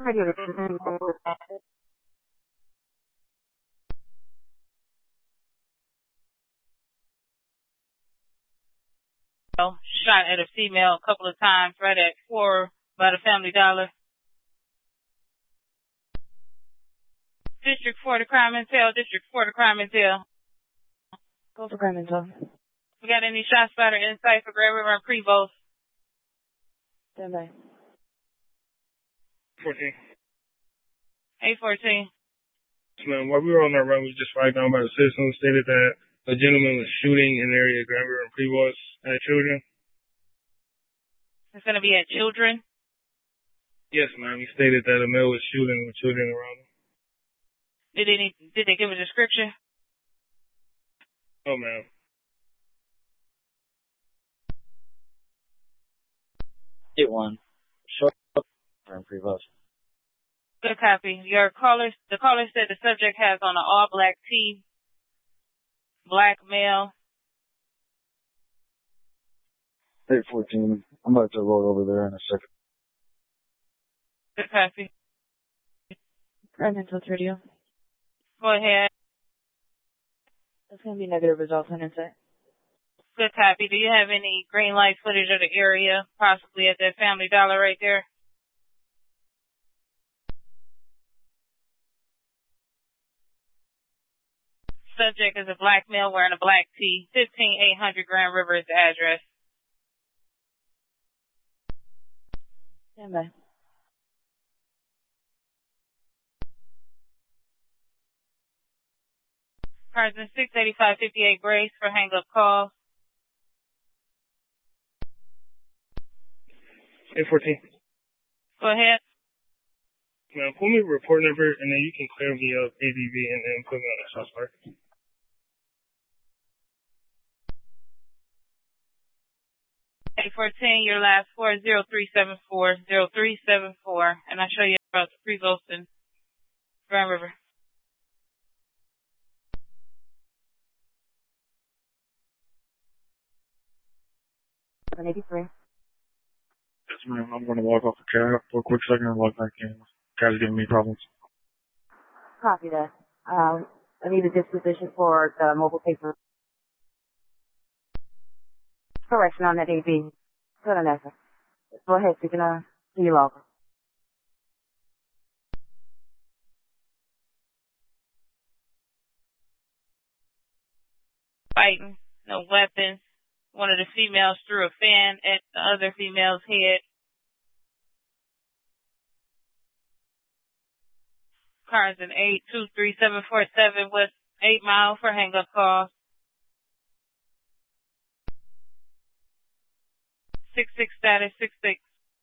Shot at a female a couple of times right at 4 by the Family Dollar. District 4 to Crime Intel. District 4 to Crime Intel. Go for Crime Intel. We got any shot spotter insight for Grand River and Prevost? Stand by. 14. 814. Ma'am, while we were on our run, we just flagged down by the citizen who stated that a gentleman was shooting in the area of Grand River and Prevost at children. It's going to be at children? Yes, ma'am. He stated that a male was shooting with children around him. Did they give a description? Oh, ma'am. Hit one. Short from Prevost. Good copy. The caller said the subject has on an all-black tee, black male. 814. I'm about to roll over there in a second. Good copy. Crime Intel Radio. Go ahead. That's going to be negative results on insight. Good copy. Do you have any green light footage of the area, possibly at that Family Dollar right there? Subject is a black male wearing a black tee. 15800 Grand River is the address. Stand by. Person 68558 Grace for hang-up call. 814. Go ahead. Ma'am, pull me a report number, and then you can clear me up ADV and then put me on the suspect. 814, your last 40374, 0374, and I'll show you about the Prevost and Grand River. 783. Yes, ma'am. I'm going to log off the chat for a quick second and log back in. Cat's giving me problems. Copy that. I need a disposition for the mobile paper. Correction on that AV. Good on that, sir. Go ahead, you can, see you log. 'Fighting, no weapons. One of the females threw a fan at the other female's head. Cars in 823747 West 8 Mile for hang-up call. 66 status 66.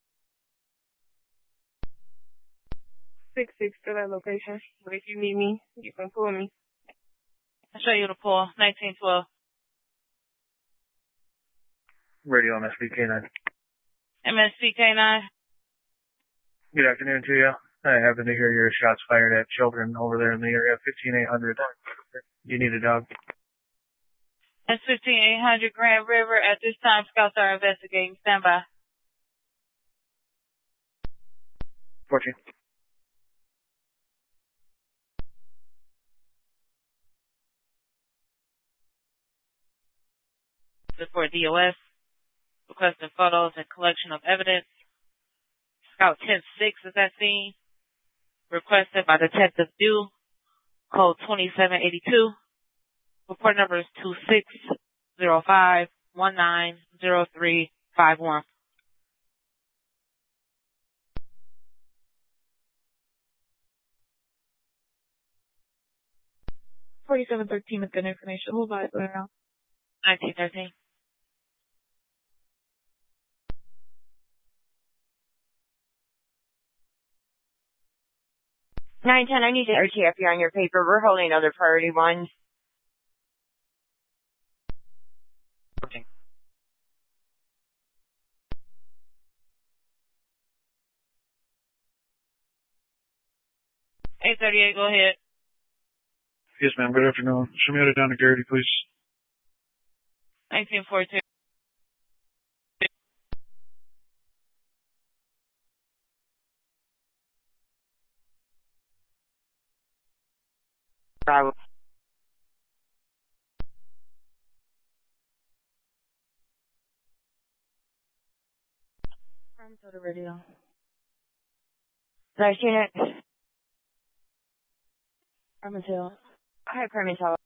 66 to that location. But if you need me, you can pull me. I'll show you the pull. 1912. Radio MSP K9. MSP K9. Good afternoon to you. I happen to hear your shots fired at children over there in the area. 15800. You need a dog? That's 15800 Grand River. At this time, scouts are investigating. Stand by. 14. For DOS, requesting photos and collection of evidence. Scout 106 is at scene. Requested by Detective Dew, code 2782. Report number is 2605190351. $4713 is good information. Hold by it right now. 1913. 910, I need to RTF you on your paper. We're holding other priority ones. Okay. 838, go ahead. Yes, ma'am. Good afternoon. Show me how to down to Garrity, please. 1942. Bravo. To the radio. Nice unit. Armatel. Hi, Permital.